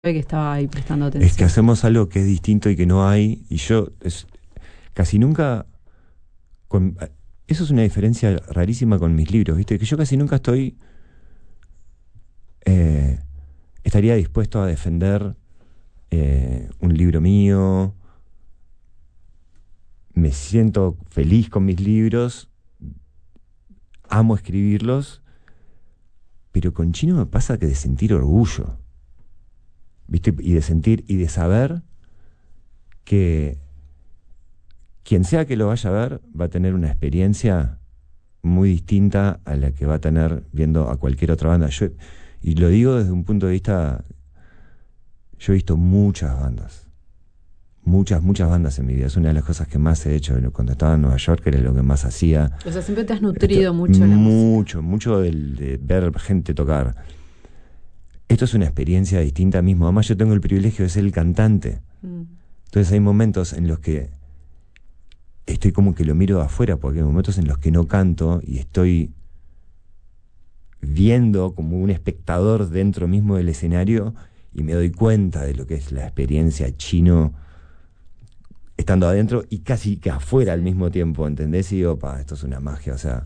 que estaba ahí prestando Es que atención. hacemos algo que es distinto y que no hay, y casi nunca... eso es una diferencia rarísima con mis libros, ¿viste? Que yo casi nunca eh, estaría dispuesto a defender un libro mío. Me siento feliz con mis libros, amo escribirlos, pero con Chino me pasa que de sentir orgullo, ¿viste? Y de sentir y de saber que quien sea que lo vaya a ver va a tener una experiencia muy distinta a la que va a tener viendo a cualquier otra banda. Y lo digo desde un punto de vista, yo he visto muchas bandas, muchas bandas en mi vida. Es una de las cosas que más he hecho cuando estaba en Nueva York, era lo que más hacía. O sea, siempre te has nutrido mucho de la música. Mucho de ver gente tocar. Esto es una experiencia distinta mismo. Además, yo tengo el privilegio de ser el cantante. Entonces hay momentos en los que estoy como que lo miro de afuera, porque hay momentos en los que no canto y estoy viendo como un espectador dentro mismo del escenario y me doy cuenta de lo que es la experiencia Chino estando adentro y casi que afuera al mismo tiempo, ¿entendés? Y digo, esto es una magia, o sea,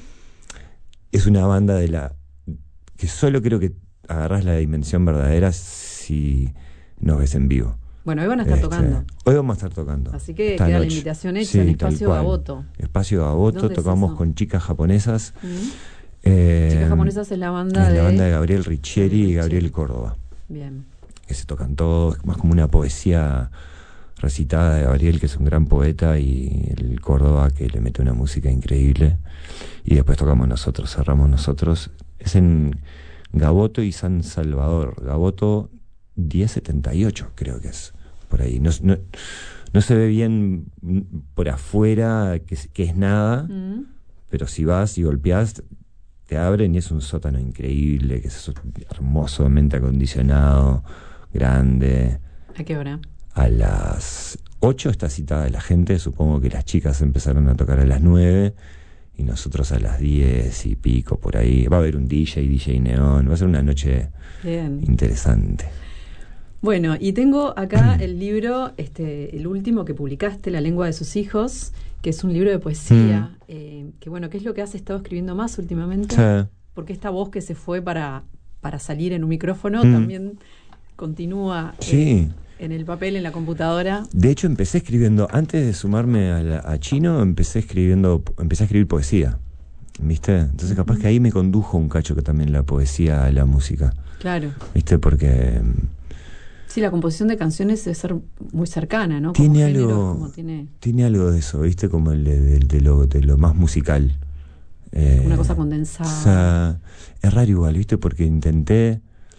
es una banda que solo creo que agarrás la dimensión verdadera si nos ves en vivo. Bueno, hoy van a estar tocando. Hoy vamos a estar tocando. Así que esta queda noche. La invitación hecha, sí, en Espacio Gaboto. Espacio Gaboto, tocamos con Chicas Japonesas. Chicas Japonesas es la banda la banda de Gabriel Riccieri y Gabriel Córdoba. Bien. Que se tocan todos, más como una poesía recitada de Gabriel, que es un gran poeta, y el Córdoba, que le mete una música increíble. Y después tocamos nosotros, cerramos nosotros. Es en Gaboto y San Salvador. Gaboto 1078, creo que es por ahí. No se ve bien por afuera que es nada, pero si vas y golpeás, te abren y es un sótano increíble, que es hermosamente acondicionado, grande. ¿A qué hora? A las 8 está citada la gente. Supongo que las chicas empezaron a tocar a las 9 y nosotros a las 10 y pico por ahí. Va a haber un DJ Neón. Va a ser una noche interesante. Bueno, y tengo acá el libro, el último que publicaste, La lengua de sus hijos, que es un libro de poesía. Que bueno, ¿qué es lo que has estado escribiendo más últimamente? Sí. Porque esta voz que se fue para salir en un micrófono también continúa en el papel, en la computadora. De hecho, empecé escribiendo, antes de sumarme a Chino, empecé a escribir poesía, ¿viste? Entonces capaz que ahí me condujo un cacho que también la poesía a la música. Claro. ¿Viste? Porque... Sí, la composición de canciones debe ser muy cercana, ¿no? Tiene como algo, género, como tiene algo de eso, ¿viste? Como el de lo más musical. Una cosa condensada. O sea, es raro igual, ¿viste? Porque intenté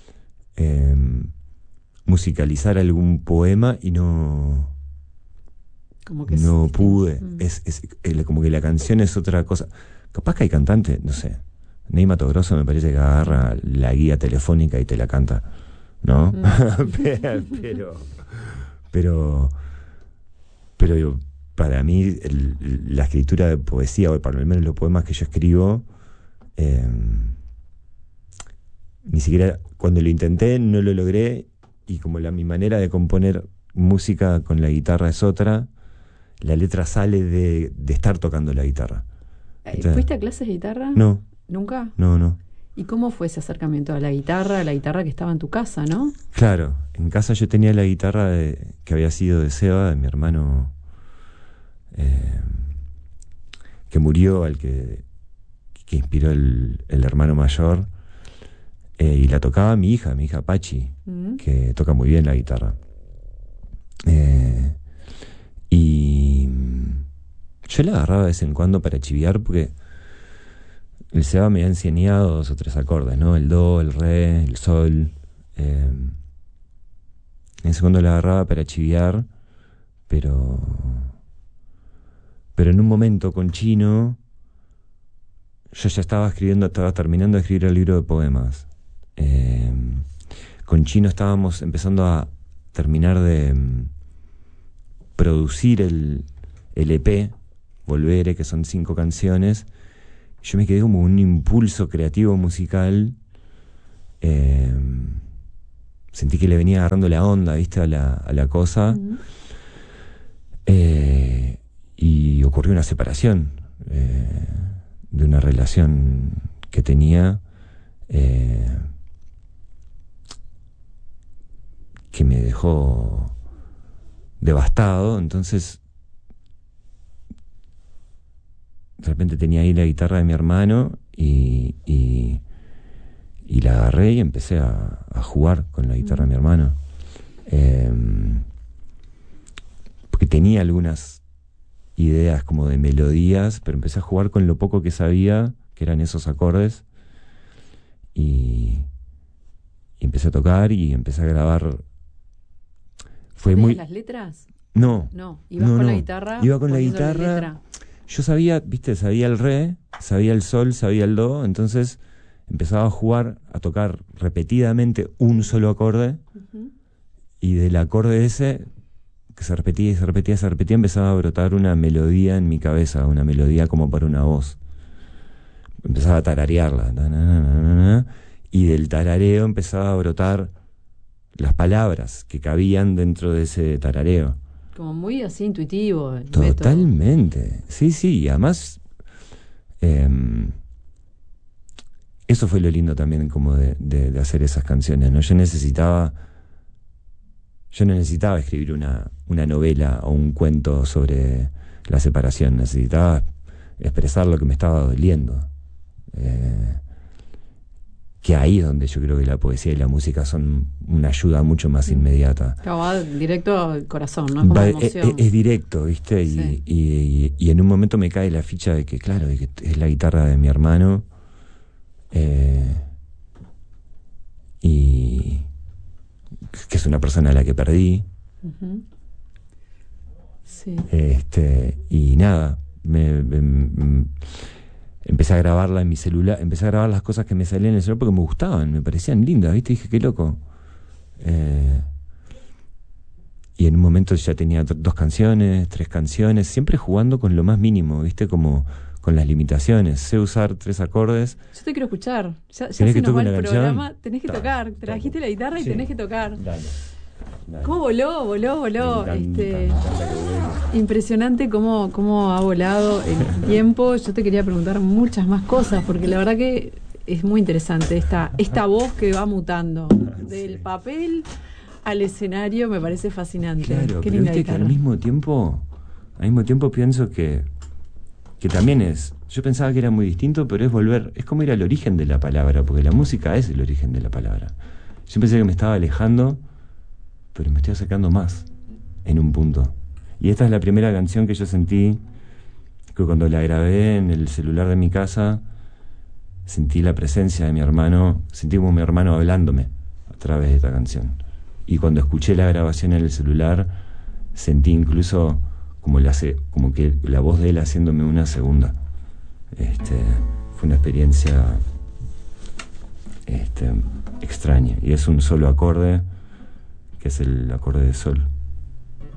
musicalizar algún poema y no pude. Como que la canción es otra cosa. Capaz que hay cantante, no sé. Ney Mato Grosso me parece que agarra la guía telefónica y te la canta, ¿no? pero para mí la escritura de poesía, o para lo menos los poemas que yo escribo, ni siquiera cuando lo intenté no lo logré, y como mi manera de componer música con la guitarra es otra, la letra sale de estar tocando la guitarra. Entonces, ¿fuiste a clases de guitarra? No. ¿Nunca? No. ¿Y cómo fue ese acercamiento a la guitarra que estaba en tu casa, no? Claro, en casa yo tenía la guitarra que había sido de Seba, de mi hermano, que murió, al que inspiró el hermano mayor, y la tocaba mi hija Pachi, que toca muy bien la guitarra. Y yo la agarraba de vez en cuando para chiviar, porque el Seba me había enseñado 2 o 3 acordes, ¿no? El do, el re, el sol. En segundo la agarraba para chiviar, pero en un momento con Chino yo ya estaba terminando de escribir el libro de poemas. Con Chino estábamos empezando a terminar de producir el EP Volvere, que son 5 canciones. Yo me quedé como un impulso creativo musical sentí que le venía agarrando la onda, ¿viste? A la cosa. Uh-huh. Y ocurrió una separación de una relación que tenía, que me dejó devastado. Entonces de repente tenía ahí la guitarra de mi hermano y la agarré y empecé a jugar con la guitarra de mi hermano, porque tenía algunas ideas como de melodías, pero empecé a jugar con lo poco que sabía, que eran esos acordes, y empecé a tocar y empecé a grabar. Fue muy... ¿Las letras? No. No, ibas con la guitarra. Iba con la poniéndole guitarra. letra. Yo sabía, viste, sabía el re, sabía el sol, sabía el do, entonces empezaba a jugar, a tocar repetidamente un solo acorde, Uh-huh. y del acorde ese, que se repetía y se repetía, se repetía, empezaba a brotar una melodía en mi cabeza, una melodía como para una voz. Empezaba a tararearla, na, na, na, na, na, y del tarareo empezaba a brotar las palabras que cabían dentro de ese tarareo. Como muy así intuitivo. El Totalmente. Método. Sí, y además eso fue lo lindo también como de hacer esas canciones, ¿no? Yo no necesitaba escribir una novela o un cuento sobre la separación, necesitaba expresar lo que me estaba doliendo. Que ahí es donde yo creo que la poesía y la música son una ayuda mucho más inmediata. Va directo al corazón, ¿no? Como emoción. Es directo, ¿viste? Sí. Y en un momento me cae la ficha de que, claro, de que es la guitarra de mi hermano, y que es una persona a la que perdí. Uh-huh. Sí. Y nada, empecé a grabarla en mi celular, empecé a grabar las cosas que me salían en el celular porque me gustaban, me parecían lindas, ¿viste? Dije, qué loco. Y en un momento ya tenía 2 canciones, 3 canciones, siempre jugando con lo más mínimo, ¿viste? Como con las limitaciones. Sé usar 3 acordes. Yo te quiero escuchar. Ya ¿Querés se que nos va toque el una programa. canción? Tenés que tocar. Trajiste la guitarra y Sí. tenés que tocar. Dale. ¿Cómo voló? Me encanta que vuele. Impresionante cómo ha volado el tiempo. Yo te quería preguntar muchas más cosas, porque la verdad que es muy interesante esta voz que va mutando del papel al escenario. Me parece fascinante. Claro, Qué pero linda viste que guitarra. al mismo tiempo pienso que también es, yo pensaba que era muy distinto, pero es volver, es como ir al origen de la palabra, porque la música es el origen de la palabra. Yo pensé que me estaba alejando, pero me estoy acercando más en un punto. Y esta es la primera canción que yo sentí, que cuando la grabé en el celular de mi casa, sentí la presencia de mi hermano, sentí como mi hermano hablándome a través de esta canción. Y cuando escuché la grabación en el celular, sentí incluso como que la voz de él haciéndome una segunda. Fue una experiencia extraña. Y es un solo acorde, que es el acorde de sol.